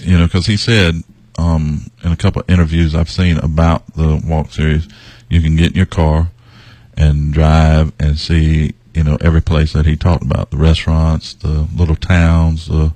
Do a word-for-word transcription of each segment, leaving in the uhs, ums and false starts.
you know, because he said um, in a couple of interviews I've seen about the walk series, you can get in your car and drive and see, you know, every place that he talked about, the restaurants, the little towns, the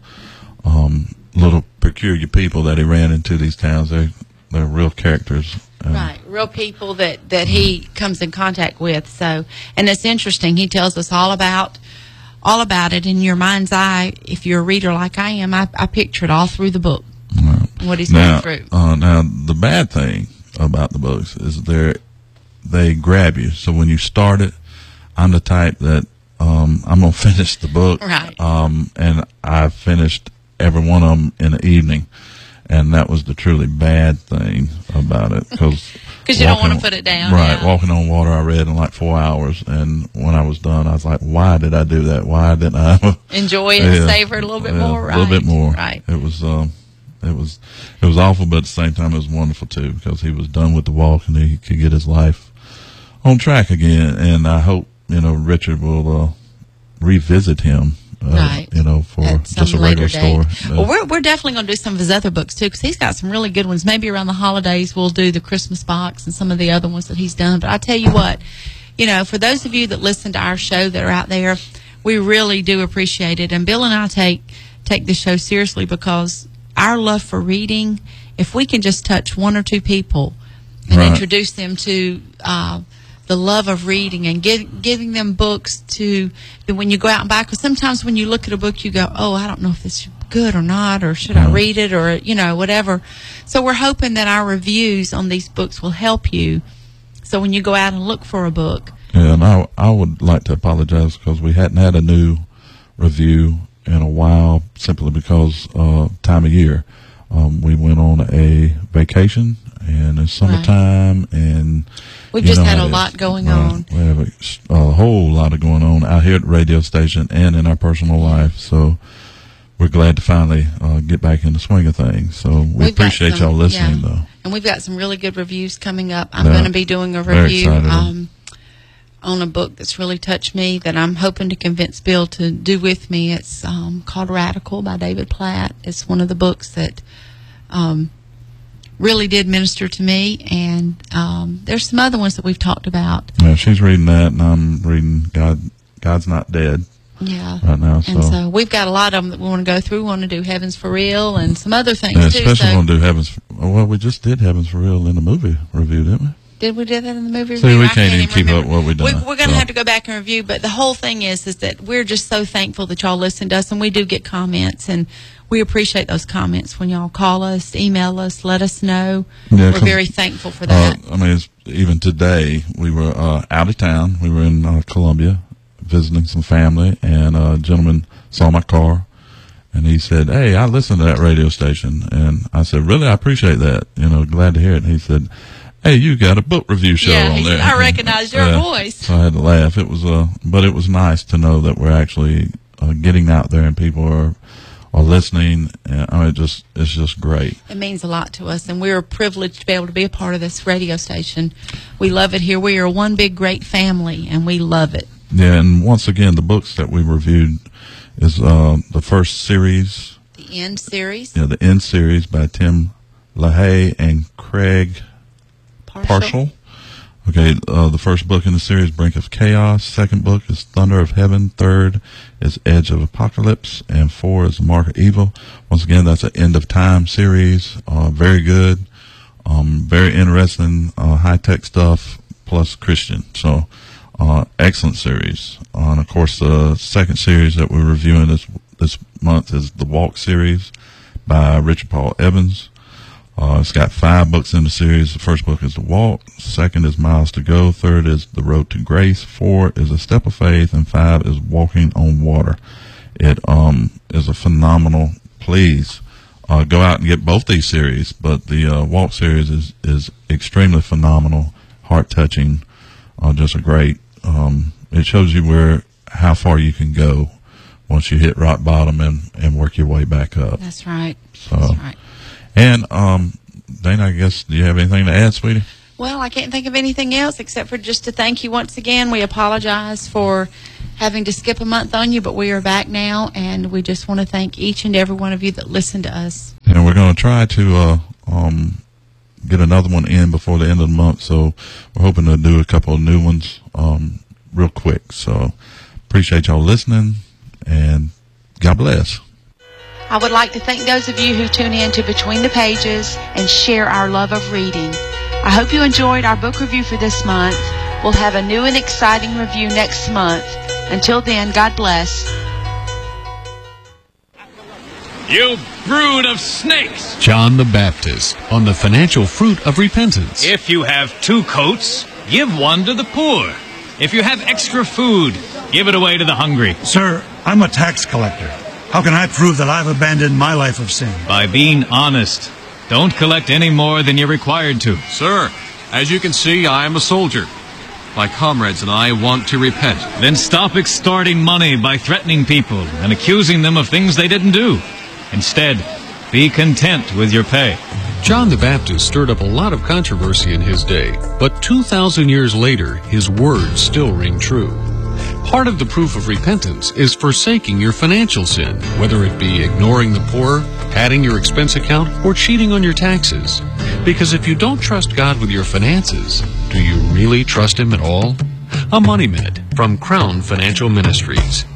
um, little peculiar people that he ran into these towns. They're, they're real characters. Um, right, real people that, that he comes in contact with. So, and it's interesting. He tells us all about all about it in your mind's eye. If you're a reader like I am, I, I picture it all through the book. Right. What he's now, going through. Uh, now, the bad thing about the books is they're they grab you. So when you start it, I'm the type that um, I'm gonna finish the book, right? Um, and I finished every one of them in the evening. And that was the truly bad thing about it, because you don't want to put it down. Right, yeah. Walking on Water I read in like four hours, and when I was done, I was like, "Why did I do that? Why didn't I enjoy it, yeah, and savor it a little bit yeah, more?" Right, a little bit more. Right. It was, um, it was, it was awful, but at the same time, it was wonderful too, because he was done with the walk and he could get his life on track again. And I hope, you know, Richard will uh, revisit him. Uh, right. You know, for just a regular story. Uh, well, we're we're definitely going to do some of his other books too, because he's got some really good ones. Maybe around the holidays we'll do the Christmas box and some of the other ones that he's done. But I tell you what, you know, for those of you that listen to our show that are out there, we really do appreciate it. And Bill and I take take this show seriously, because our love for reading, if we can just touch one or two people and right. introduce them to uh, the love of reading, and give, giving them books to, when you go out and buy, because sometimes when you look at a book you go, oh, I don't know if this is good or not, or should I read it, or, you know, whatever. So we're hoping that our reviews on these books will help you, so when you go out and look for a book. Yeah, and I, I would like to apologize because we hadn't had a new review in a while, simply because uh, time of year. Um, we went on a vacation, and it's summertime, right. and we've just had a lot going right. on. We have a, a whole lot of going on out here at the radio station and in our personal life. So we're glad to finally uh, get back in the swing of things. So we we've appreciate some, y'all listening, yeah. though. And we've got some really good reviews coming up. I'm yeah. going to be doing a review um, on a book that's really touched me, that I'm hoping to convince Bill to do with me. It's um, called Radical by David Platt. It's one of the books that um, really did minister to me, and um, there's some other ones that we've talked about. Yeah, she's reading that, and I'm reading God. God's Not Dead. Yeah, right now. So. And so we've got a lot of them that we want to go through. We want to do Heavens for Real and some other things yeah, too. Especially so. want to do Heavens. For, well, we just did Heavens for Real in the movie review, didn't we? Did we do that in the movie See, review? we I can't, can't even even keep remember. up what we've done. We, we're going to so. have to go back and review, but the whole thing is is that we're just so thankful that y'all listen to us, and we do get comments, and we appreciate those comments when y'all call us, email us, let us know. Yeah, we're very thankful for that. Uh, I mean, it's, even today, we were uh, out of town. We were in uh, Columbia visiting some family, and a gentleman saw my car, and he said, "Hey, I listen to that radio station." And I said, "Really? I appreciate that. You know, glad to hear it." And he said, "Hey, you got a book review show yeah, on there." I recognize your yeah. voice. So I had to laugh. It was, uh, but it was nice to know that we're actually uh, getting out there and people are are listening. And, I mean, it just it's just great. It means a lot to us, and we're privileged to be able to be a part of this radio station. We love it here. We are one big, great family, and we love it. Yeah, and once again, the books that we reviewed is uh, the first series. The End series. Yeah, the End series by Tim LaHaye and Craig Parshall. Parshall. Okay, uh, the first book in the series, Brink of Chaos. Second book is Thunder of Heaven. Third is Edge of Apocalypse. And four is Mark of Evil. Once again, that's an End of Time series. Uh, very good. Um, very interesting, uh, high-tech stuff, plus Christian. So, uh, excellent series. Uh, and, of course, the second series that we're reviewing this, this month is the Walk series by Richard Paul Evans. Uh, it's got five books in the series. The first book is The Walk. Second is Miles to Go. Third is The Road to Grace. Four is A Step of Faith. And five is Walking on Water. It um, is a phenomenal. Please uh, go out and get both these series. But the uh, Walk series is, is extremely phenomenal, heart-touching, uh, just a great. Um, it shows you where how far you can go once you hit rock bottom and, and work your way back up. That's right. So, That's right. And, um, Dana, I guess, do you have anything to add, sweetie? Well, I can't think of anything else except for just to thank you once again. We apologize for having to skip a month on you, but we are back now, and we just want to thank each and every one of you that listened to us. And we're going to try to uh, um, get another one in before the end of the month. So we're hoping to do a couple of new ones um, real quick. So appreciate y'all listening, and God bless. I would like to thank those of you who tune in to Between the Pages and share our love of reading. I hope you enjoyed our book review for this month. We'll have a new and exciting review next month. Until then, God bless. You brood of snakes! John the Baptist on the financial fruit of repentance. If you have two coats, give one to the poor. If you have extra food, give it away to the hungry. Sir, I'm a tax collector. How can I prove that I've abandoned my life of sin? By being honest. Don't collect any more than you're required to. Sir, as you can see, I am a soldier. My comrades and I want to repent. Then stop extorting money by threatening people and accusing them of things they didn't do. Instead, be content with your pay. John the Baptist stirred up a lot of controversy in his day, but two thousand years later, his words still ring true. Part of the proof of repentance is forsaking your financial sin, whether it be ignoring the poor, padding your expense account, or cheating on your taxes. Because if you don't trust God with your finances, do you really trust Him at all? A Money Minute from Crown Financial Ministries.